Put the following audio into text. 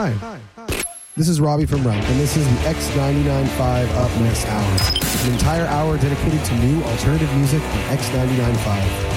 Hi. This is Robbie from Run, and this is the X99.5 Up Next Hour. An entire hour dedicated to new alternative music on X99.5.